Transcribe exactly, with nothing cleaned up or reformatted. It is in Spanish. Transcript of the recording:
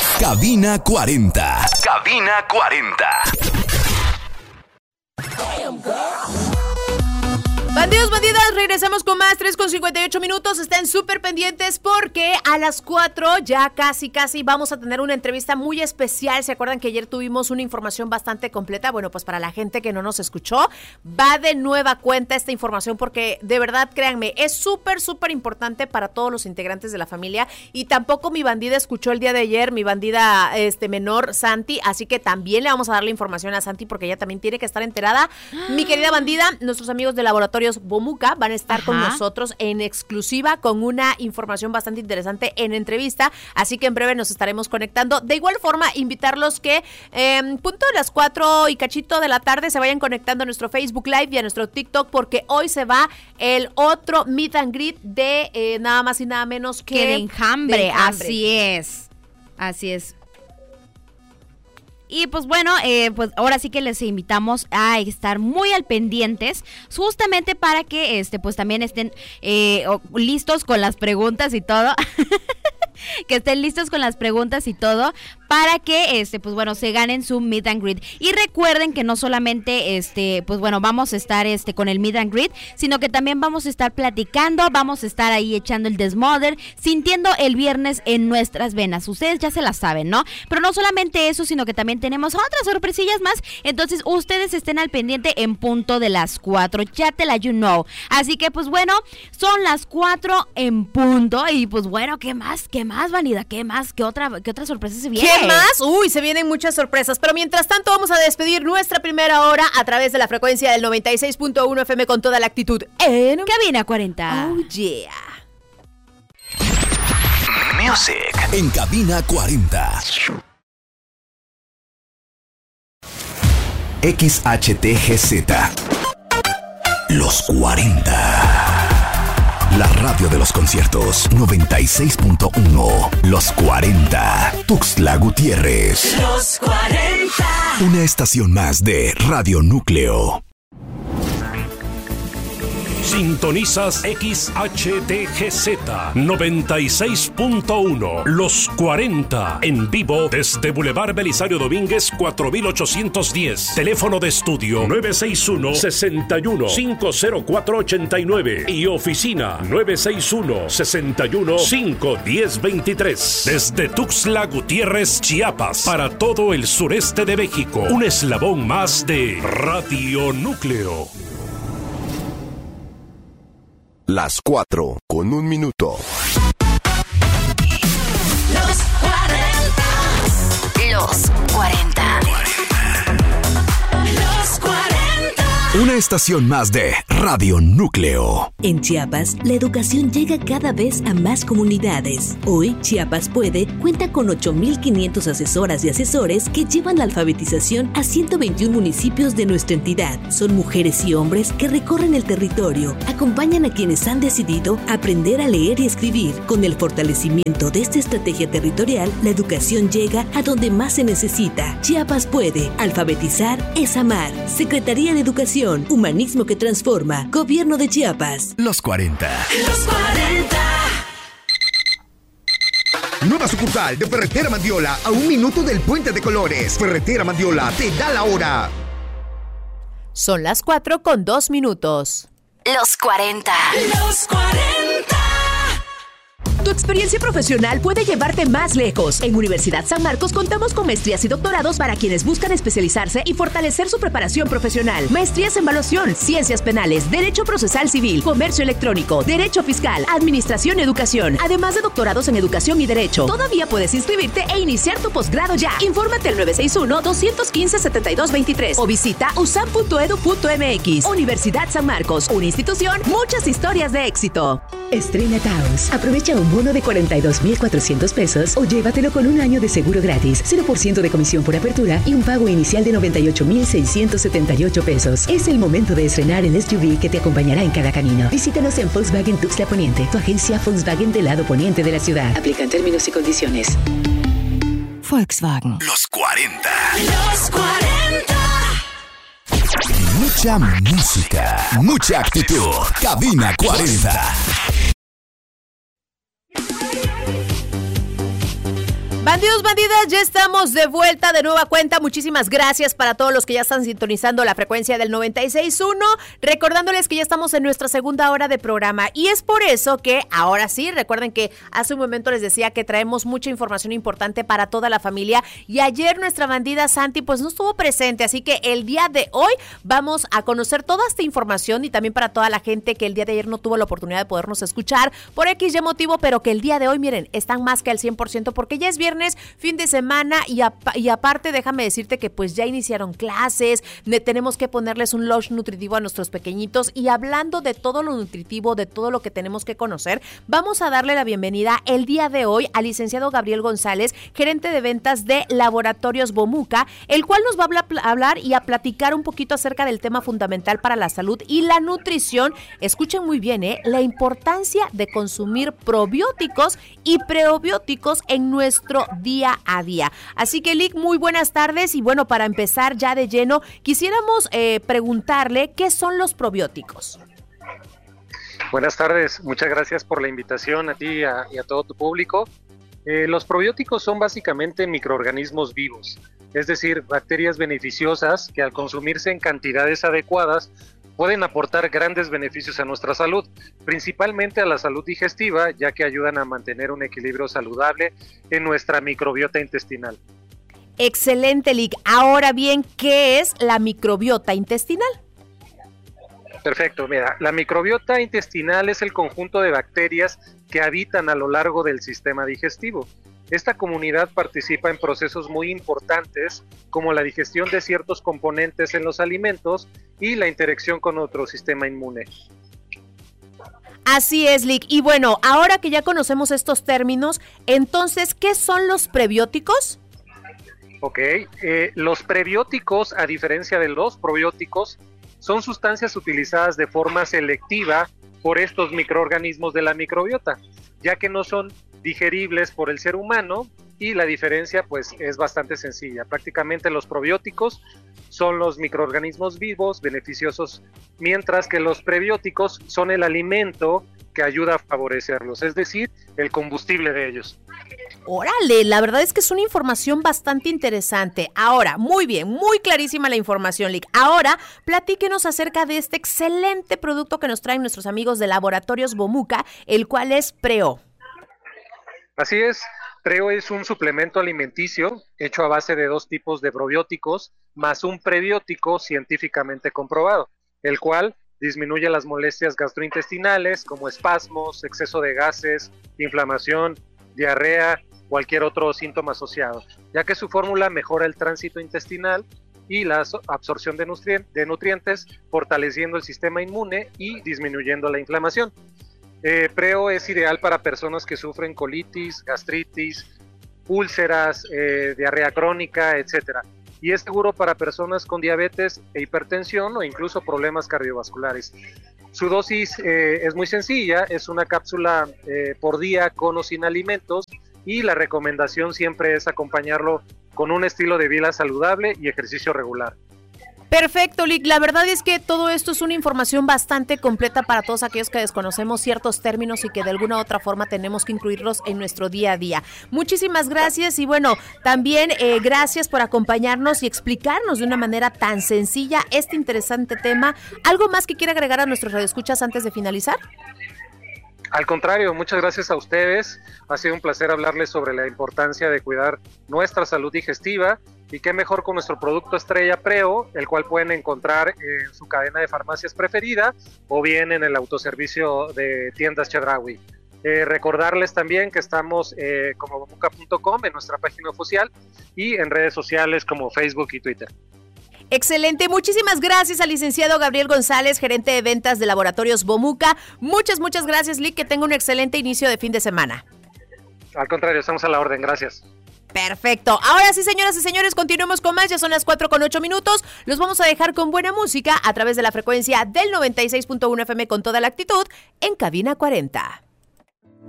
Cabina cuarenta. Cabina cuarenta. Bandidos, bandidas, regresamos con más, tres con cincuenta y ocho minutos, estén súper pendientes porque a las cuatro ya casi, casi vamos a tener una entrevista muy especial. ¿Se acuerdan que ayer tuvimos una información bastante completa? Bueno, pues para la gente que no nos escuchó, va de nueva cuenta esta información porque de verdad, créanme, es súper, súper importante para todos los integrantes de la familia y tampoco mi bandida escuchó el día de ayer, mi bandida este menor, Santi, así que también le vamos a dar la información a Santi porque ella también tiene que estar enterada. Mi querida bandida, nuestros amigos de Laboratorio Bomuca van a estar Ajá. con nosotros en exclusiva con una información bastante interesante en entrevista, así que en breve nos estaremos conectando. De igual forma, invitarlos que eh, punto de las cuatro y cachito de la tarde se vayan conectando a nuestro Facebook Live y a nuestro TikTok porque hoy se va el otro meet and greet de eh, nada más y nada menos que, que de Enjambre. de Enjambre. Así es, así es. Y pues bueno, eh, pues ahora sí que les invitamos a estar muy al pendientes, justamente para que este pues también estén eh, listos con las preguntas y todo. Que estén listos con las preguntas y todo para que este pues bueno se ganen su meet and greet. Y recuerden que no solamente este pues bueno vamos a estar este con el meet and greet, sino que también vamos a estar platicando, vamos a estar ahí echando el desmother, sintiendo el viernes en nuestras venas. Ustedes ya se la saben, ¿no? Pero no solamente eso, sino que también tenemos otras sorpresillas más. Entonces ustedes estén al pendiente en punto de las cuatro. Ya te la you know. Así que pues bueno, son las cuatro en punto. Y pues bueno, ¿qué más? ¿Qué más, Vanida? ¿Qué más? ¿Qué otra, qué otra sorpresa se viene? ¿Qué más? Uy, se vienen muchas sorpresas. Pero mientras tanto vamos a despedir nuestra primera hora a través de la frecuencia del noventa y seis punto uno F M con toda la actitud en Cabina cuarenta. Oh yeah. Music en Cabina cuarenta. X H T G Z. Los cuarenta. La radio de los conciertos noventa y seis punto uno. Los cuarenta. Tuxtla Gutiérrez. Los cuarenta. Una estación más de Radio Núcleo. Sintonizas X H T G Z noventa y seis punto uno. Los cuarenta. En vivo desde Boulevard Belisario Domínguez cuatro mil ochocientos diez. Teléfono de estudio nueve seis uno, seis uno, cinco cero cuatro, ocho nueve. Y oficina nueve seis uno, seis uno, cinco uno cero, veintitrés. Desde Tuxtla Gutiérrez, Chiapas. Para todo el sureste de México. Un eslabón más de Radio Núcleo. Las cuatro con un minuto. Los cuarenta. Los cuarenta. Los cuarenta. Una estación más de Radio Núcleo. En Chiapas, la educación llega cada vez a más comunidades. Hoy, Chiapas Puede cuenta con ocho mil quinientos asesoras y asesores que llevan la alfabetización a ciento veintiún municipios de nuestra entidad. Son mujeres y hombres que recorren el territorio, acompañan a quienes han decidido aprender a leer y escribir. Con el fortalecimiento de esta estrategia territorial, la educación llega a donde más se necesita. Chiapas Puede. Alfabetizar es amar. Secretaría de Educación. Humanismo que transforma. Gobierno de Chiapas. Los cuarenta. Los cuarenta. Nueva sucursal de Ferretera Mandiola a un minuto del Puente de Colores. Ferretera Mandiola te da la hora. Son las cuatro con dos minutos. Los cuarenta. Los cuarenta. Tu experiencia profesional puede llevarte más lejos. En Universidad San Marcos contamos con maestrías y doctorados para quienes buscan especializarse y fortalecer su preparación profesional. Maestrías en evaluación, ciencias penales, derecho procesal civil, comercio electrónico, derecho fiscal, administración y educación, además de doctorados en educación y derecho. Todavía puedes inscribirte e iniciar tu posgrado ya. Infórmate al nueve seis uno, dos uno cinco, siete dos dos tres o visita u s a m punto e d u punto m x. Universidad San Marcos, una institución, muchas historias de éxito. Estrena Taos. Aprovecha un bono de cuarenta y dos mil cuatrocientos pesos o llévatelo con un año de seguro gratis, cero por ciento de comisión por apertura y un pago inicial de noventa y ocho mil seiscientos setenta y ocho pesos. Es el momento de estrenar el S U V que te acompañará en cada camino. Visítanos en Volkswagen Tuxtla Poniente, tu agencia Volkswagen del lado poniente de la ciudad. Aplican términos y condiciones. Volkswagen. Los cuarenta. Los cuarenta. Mucha música, mucha actitud. Cabina cuarenta. Bandidos, bandidas, ya estamos de vuelta de nueva cuenta. Muchísimas gracias para todos los que ya están sintonizando la frecuencia del noventa y seis punto uno. Recordándoles que ya estamos en nuestra segunda hora de programa y es por eso que ahora sí, recuerden que hace un momento les decía que traemos mucha información importante para toda la familia y ayer nuestra bandida Santi pues no estuvo presente, así que el día de hoy vamos a conocer toda esta información y también para toda la gente que el día de ayer no tuvo la oportunidad de podernos escuchar por X Y motivo, pero que el día de hoy, miren, están más que al cien por ciento porque ya es viernes. Fin de semana y, a, y aparte déjame decirte que pues ya iniciaron clases, ne, tenemos que ponerles un lunch nutritivo a nuestros pequeñitos y hablando de todo lo nutritivo, de todo lo que tenemos que conocer, vamos a darle la bienvenida el día de hoy al licenciado Gabriel González, gerente de ventas de Laboratorios Bomuca, el cual nos va a hablar y a platicar un poquito acerca del tema fundamental para la salud y la nutrición. Escuchen muy bien, ¿eh? La importancia de consumir probióticos y prebióticos en nuestro día a día. Así que Lick, muy buenas tardes y bueno, para empezar ya de lleno, quisiéramos eh, preguntarle qué son los probióticos. Buenas tardes, muchas gracias por la invitación a ti y a, y a todo tu público. Eh, los probióticos son básicamente microorganismos vivos, es decir, bacterias beneficiosas que al consumirse en cantidades adecuadas pueden aportar grandes beneficios a nuestra salud, principalmente a la salud digestiva, ya que ayudan a mantener un equilibrio saludable en nuestra microbiota intestinal. Excelente, Lick. Ahora bien, ¿qué es la microbiota intestinal? Perfecto, mira, la microbiota intestinal es el conjunto de bacterias que habitan a lo largo del sistema digestivo. Esta comunidad participa en procesos muy importantes como la digestión de ciertos componentes en los alimentos y la interacción con otro sistema inmune. Así es, Lick. Y bueno, ahora que ya conocemos estos términos, entonces, ¿qué son los prebióticos? Ok, eh, los prebióticos, a diferencia de los probióticos, son sustancias utilizadas de forma selectiva por estos microorganismos de la microbiota, ya que no son digeribles por el ser humano y la diferencia pues es bastante sencilla. Prácticamente los probióticos son los microorganismos vivos beneficiosos, mientras que los prebióticos son el alimento que ayuda a favorecerlos, es decir, el combustible de ellos. Órale, la verdad es que es una información bastante interesante. Ahora, muy bien, muy clarísima la información, Lick. Ahora, platíquenos acerca de este excelente producto que nos traen nuestros amigos de Laboratorios Bomuca, el cual es Preo. Así es, Preo es un suplemento alimenticio hecho a base de dos tipos de probióticos más un prebiótico científicamente comprobado, el cual disminuye las molestias gastrointestinales como espasmos, exceso de gases, inflamación, diarrea, cualquier otro síntoma asociado, ya que su fórmula mejora el tránsito intestinal y la absorción de, nutrien- de nutrientes, fortaleciendo el sistema inmune y disminuyendo la inflamación. Eh, Preo es ideal para personas que sufren colitis, gastritis, úlceras, eh, diarrea crónica, etcétera. Y es seguro para personas con diabetes e hipertensión o incluso problemas cardiovasculares. Su dosis eh, es muy sencilla, es una cápsula eh, por día con o sin alimentos y la recomendación siempre es acompañarlo con un estilo de vida saludable y ejercicio regular. Perfecto, Lick. La verdad es que todo esto es una información bastante completa para todos aquellos que desconocemos ciertos términos y que de alguna u otra forma tenemos que incluirlos en nuestro día a día. Muchísimas gracias y bueno, también eh, gracias por acompañarnos y explicarnos de una manera tan sencilla este interesante tema. ¿Algo más que quiera agregar a nuestros radioescuchas antes de finalizar? Al contrario, muchas gracias a ustedes. Ha sido un placer hablarles sobre la importancia de cuidar nuestra salud digestiva y qué mejor con nuestro producto estrella Preo, el cual pueden encontrar en su cadena de farmacias preferida o bien en el autoservicio de tiendas Chedraui. Eh, recordarles también que estamos eh, como bomuca punto com en nuestra página oficial y en redes sociales como Facebook y Twitter. Excelente, muchísimas gracias al licenciado Gabriel González, gerente de ventas de Laboratorios Bomuca. Muchas, muchas gracias, Lick, que tenga un excelente inicio de fin de semana. Al contrario, estamos a la orden, gracias. Perfecto, ahora sí, señoras y señores, continuemos con más, ya son las cuatro con ocho minutos, los vamos a dejar con buena música a través de la frecuencia del noventa y seis punto uno F M con toda la actitud en Cabina cuarenta.